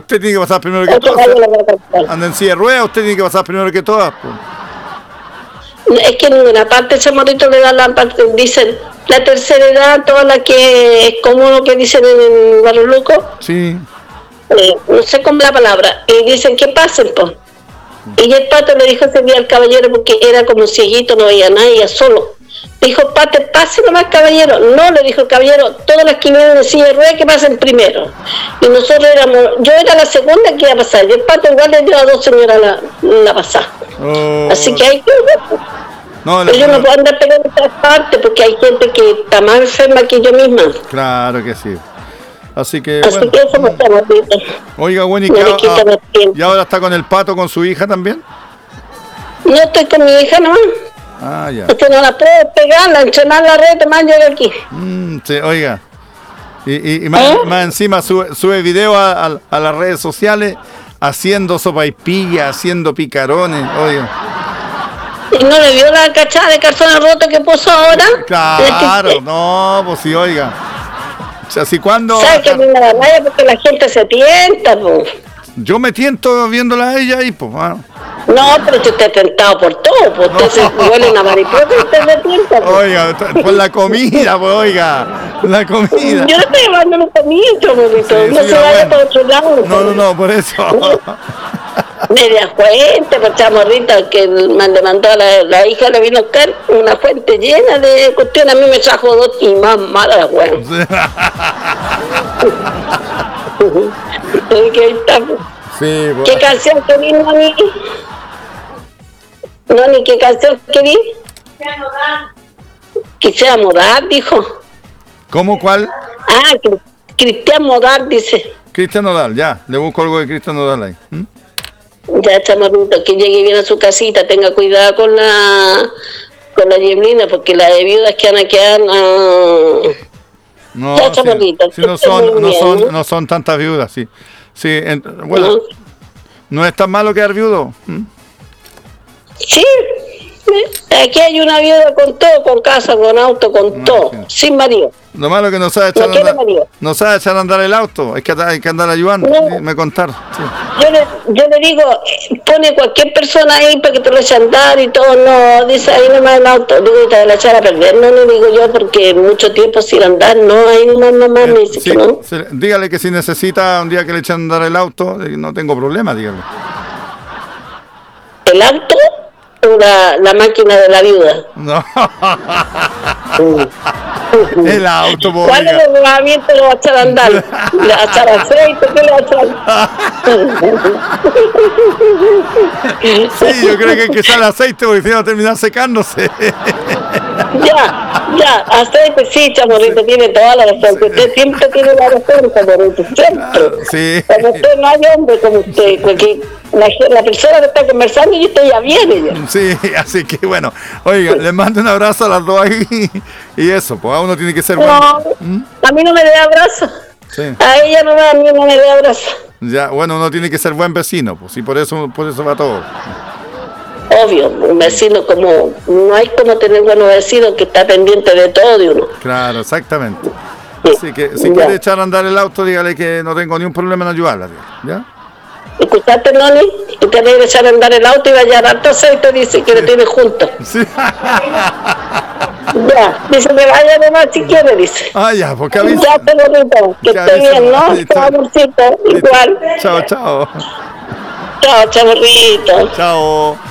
usted tiene que pasar primero que Otro todas. gallo le va a cantar. Anda en silla de ruedas, usted tiene que pasar primero que todas. Pues. Es que en ninguna parte ese morrito le da la parte, dicen, la tercera edad, toda la que es como lo que dicen en Barrio Luco, Sí. no sé cómo la palabra, y dicen que pasen, pues. Y el pato le dijo ese día al caballero, porque era como un cieguito, no veía nadie, solo. Dijo, Pato, pase nomás, caballero. No, le dijo el caballero, todas las que vienen en silla de ruedas que pasen primero. Y nosotros yo era la segunda que iba a pasar, y el Pato igual le dio a dos señoras la pasada. Oh. Así que hay que... No, Pero yo no puedo andar pegando esta parte porque hay gente que está más enferma que yo misma. Claro que sí. Así que, Así bueno. que eso me está morrito. Oiga, bueno, No le quita más tiempo. ¿y ahora está con el Pato, con su hija también? No estoy con mi hija nomás. Ah, ya. Es que no la puedo pegar, la entrenar la red, más yo de aquí. Sí, oiga. Y más encima sube video a las redes sociales haciendo sopaipilla, haciendo picarones, oiga. ¿Y no le vio la cachada de calzones rotos que puso ahora? Claro, no, pues sí, oiga. O sea, si cuando... ¿Sabes que me la raya? Porque la gente se tienta, pues. Yo me tiento viéndola a ella ahí, pues. Ah. No, pero usted está tentado por todo, pues usted se huele una mariposa y usted se tienta, pues. Oiga, por la comida, pues, oiga. La comida. Yo no estoy llevando un comito, bonito. Sí, No sí, se vaya bueno. para otro lado. No, por eso. Media fuente, pues chamorrita que me mandó a la hija, le vino a buscar una fuente llena de cuestiones. A mí me trajo dos y más malas, weón. Que ahí está. Sí, pues. ¿Qué canción querí, Noni? Noni, ¿qué canción querí? Que sea Modar, dijo. ¿Cómo cuál? Ah, Cristian Modar, dice. Cristian Nodal, ya. Le busco algo de Cristian Nodal ahí. Ya, chamorrito, que llegue bien a su casita, tenga cuidado con la yeblina, porque las de viudas que van a quedar... No, ya, chamorrito, sí, no son tantas viudas, sí. Sí, bueno, no es tan malo quedar viudo. Sí, aquí hay una viuda con todo, con casa, con auto, con todo, sin marido. Lo malo es que no sabe echar, no sabe echar a andar el auto, hay que andar ayudando, me contar. Sí. Yo le digo, pone cualquier persona ahí para que te lo eche a andar y todo, no, dice ahí nomás el auto, digo, te la echar a perder, no le digo yo, porque mucho tiempo sin andar, no, ahí nomás me dice sí, que no. Dígale que si necesita un día que le echen a andar el auto, no tengo problema, dígale. ¿El auto o la máquina de la viuda? No. El auto, ¿Cuál es el reglamento que lo va a echar a andar? ¿Le va a echar aceite? ¿Qué le va a echar? Sí, yo creo que hay que echar aceite porque si no va a terminar secándose. Ya, aceite, sí, chamorrito, tiene toda la razón. Que usted siempre tiene la razón, chamorrito, siempre. Sí. Como usted no hay hombre como usted, porque la persona que está conversando y usted ya viene. Ya. Sí, así que bueno, oiga, le mando un abrazo a las dos ahí y eso, pues uno tiene que ser bueno. A mí no me dé abrazo. Sí. A ella no, a mí no me dé abrazo. Ya, bueno, uno tiene que ser buen vecino, pues, y por eso va todo. Obvio, un vecino como, no hay como tener buenos vecinos que está pendiente de todo de uno. Claro, exactamente. Así que si quiere echar a andar el auto, dígale que no tengo ningún problema en ayudarla, ¿ya? ¿Escuchaste, Noni? Que te debe echar a andar el auto y va a llevar harto aceite, dice que lo tiene junto. Sí. Ya, dice que vaya nomás si quiere, dice. Ah, ya, porque avisa. Ya, te bonito, que esté bien, ¿no? Chao, amorcito, igual. Chao. Chao, chamorrito. Chao.